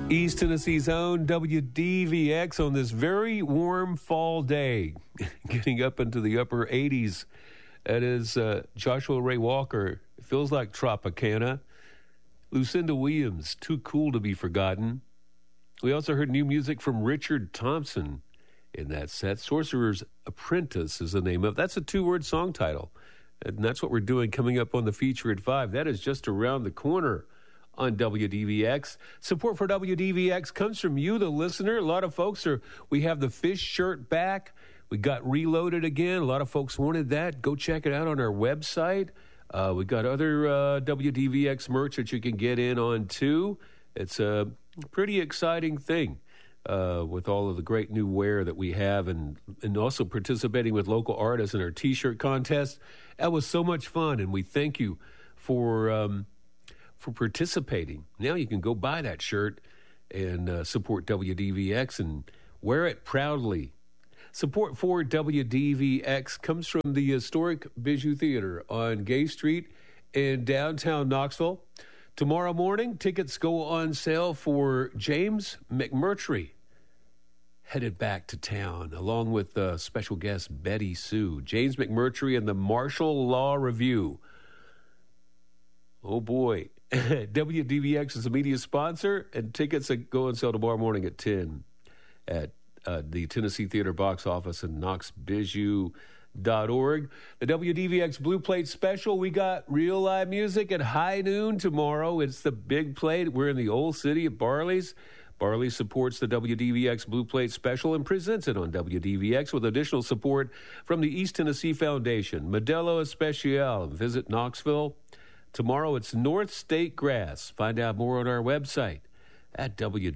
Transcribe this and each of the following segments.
East Tennessee's own WDVX on this very warm fall day, getting up into the upper 80s. That is Joshua Ray Walker. It feels like Tropicana. Lucinda Williams, Too Cool to Be Forgotten. We also heard new music from Richard Thompson in that set. Sorcerer's Apprentice is the name of it. That's a two-word song title. And that's what we're doing coming up on the feature at 5. That is just around the corner on WDVX. Support for WDVX comes from you, the listener. A lot of folks we have the fish shirt back. We got reloaded again. A lot of folks wanted that. Go check it out on our website. We got other WDVX merch that you can get in on too. It's a pretty exciting thing with all of the great new wear that we have, and also participating with local artists in our T-shirt contest. That was so much fun, and we thank you for participating. Now you can go buy that shirt and support WDVX and wear it proudly. Support for WDVX comes from the historic Bijou Theater on Gay Street in downtown Knoxville. Tomorrow morning, tickets go on sale for James McMurtry, headed back to town, along with special guest Betty Sue. James McMurtry and the Martial Law Review. Oh, boy. WDVX is a media sponsor, and tickets go on sale tomorrow morning at 10 at the Tennessee Theater box office and knoxbijou.org. The WDVX Blue Plate Special, we got real live music at high noon tomorrow. It's the big plate. We're in the old city at Barley's. Barley supports the WDVX Blue Plate Special and presents it on WDVX with additional support from the East Tennessee Foundation. Modelo Especial. Visit Knoxville. Tomorrow it's North State Grass. Find out more on our website at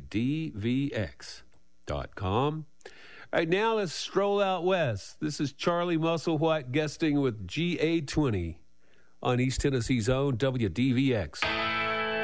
WDVX.com. All right, now let's stroll out west. This is Charlie Musselwhite guesting with GA20 on East Tennessee's own WDVX.